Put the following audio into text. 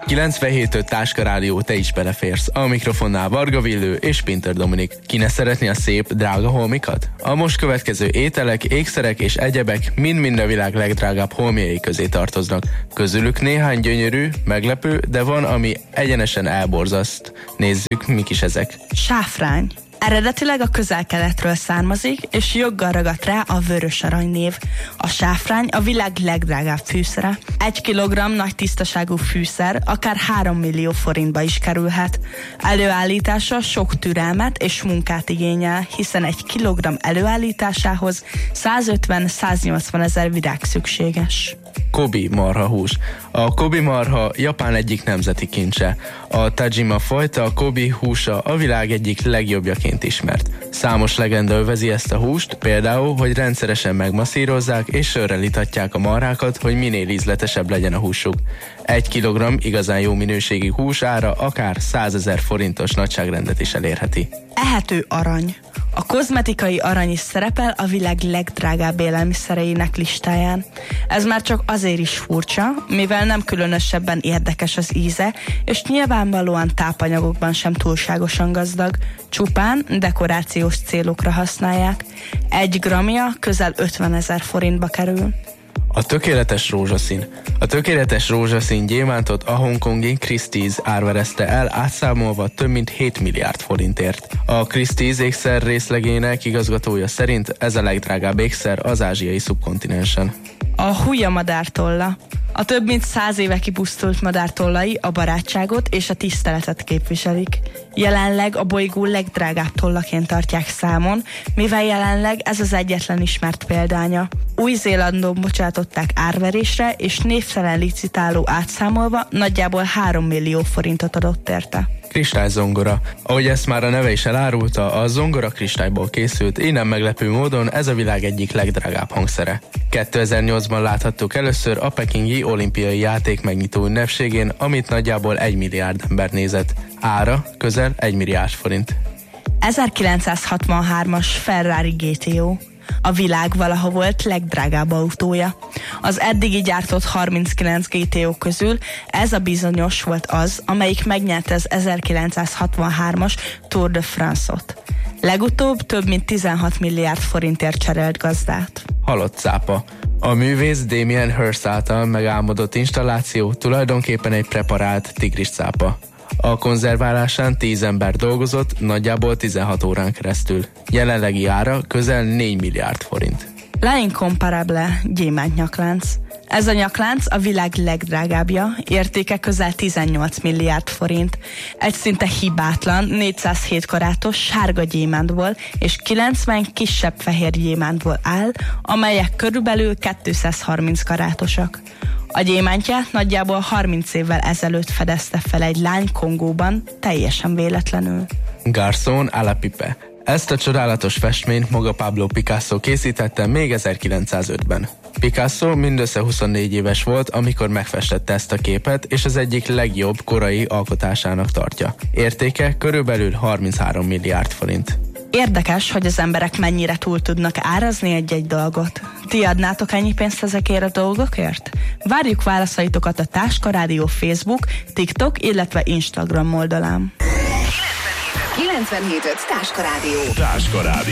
97.5 Táska Rádió, te is beleférsz. A mikrofonnál Varga Villő és Pinter Dominik. Ki ne szeretné a szép, drága holmikat? A most következő ételek, ékszerek és egyebek mind-mind a világ legdrágább holmiai közé tartoznak. Közülük néhány gyönyörű, meglepő, de van, ami egyenesen elborzaszt. Nézzük, mik is ezek. Sáfrány. Eredetileg a Közel-Keletről származik, és joggal ragadt rá a vörös arany név. A sáfrány a világ legdrágább fűszere. 1 kilogramm nagy tisztaságú fűszer akár 3 millió forintba is kerülhet. Előállítása sok türelmet és munkát igényel, hiszen 1 kilogramm előállításához 150-180 ezer virág szükséges. Kobe marhahús. A Kobe marha Japán egyik nemzeti kincse. A Tajima fajta a Kobe húsa a világ egyik legjobbjaként ismert. Számos legenda övezi ezt a húst, például, hogy rendszeresen megmasszírozzák és sörrel itatják a marhákat, hogy minél ízletesebb legyen a húsuk. 1 kilogramm igazán jó minőségi hús ára akár 100 000 forintos nagyságrendet is elérheti. Ehető arany. A kozmetikai arany is szerepel a világ legdrágább élelmiszereinek listáján. Ez már csak azért is furcsa, mivel nem különösebben érdekes az íze, és nyilvánvalóan tápanyagokban sem túlságosan gazdag, csupán dekorációs célokra használják. 1 grammja közel 50 000 forintba kerül. A tökéletes rózsaszín. A tökéletes rózsaszín gyémántot a hongkongi Christie's árverezte el, átszámolva több mint 7 milliárd forintért. A Christie's ékszer részlegének igazgatója szerint ez a legdrágább ékszer az ázsiai szubkontinensen. A húja madártolla. A több mint 100 éve kipusztult madártollai a barátságot és a tiszteletet képviselik. Jelenleg a bolygó legdrágább tollaként tartják számon, mivel jelenleg ez az egyetlen ismert példánya. Új-Zélandon bocsátották árverésre, és névtelen licitáló átszámolva nagyjából 3 millió forintot adott érte. Kristályzongora. Ahogy ezt már a neve is elárulta, a zongora kristályból készült, így nem meglepő módon ez a világ egyik legdrágább hangszere. 2008-ban láthattuk először a pekingi olimpiai játék megnyitó ünnepségén, amit nagyjából 1 milliárd ember nézett. Ára közel 1 milliárd forint. 1963-as Ferrari GTO. A világ valaha volt legdrágább autója. Az eddigi gyártott 39 GTO közül ez a bizonyos volt az, amelyik megnyerte az 1963-as Tour de France-ot. Legutóbb több mint 16 milliárd forintért cserélt gazdát. Halott cápa. A művész Damien Hirst által megálmodott installáció tulajdonképpen egy preparált tigriscápa. A konzerválásán 10 ember dolgozott, nagyjából 16 órán keresztül. Jelenlegi ára közel 4 milliárd forint. L'Incomparable gyémántnyaklánc. Ez a nyaklánc a világ legdrágábbja, értéke közel 18 milliárd forint. Egy szinte hibátlan, 407 karátos sárga gyémántból és 90 kisebb fehér gyémántból áll, amelyek körülbelül 230 karátosak. A gyémántját nagyjából 30 évvel ezelőtt fedezte fel egy lány Kongóban, teljesen véletlenül. Garçon à la pipe. Ezt a csodálatos festményt maga Pablo Picasso készítette még 1905-ben. Picasso mindössze 24 éves volt, amikor megfestette ezt a képet, és az egyik legjobb korai alkotásának tartja. Értéke körülbelül 33 milliárd forint. Érdekes, hogy az emberek mennyire túl tudnak árazni egy-egy dolgot. Ti adnátok ennyi pénzt ezekért a dolgokért? Várjuk válaszaitokat a Táska Rádió Facebook, TikTok, illetve Instagram oldalán. 97.5 Táska Rádió. Táska Rádió.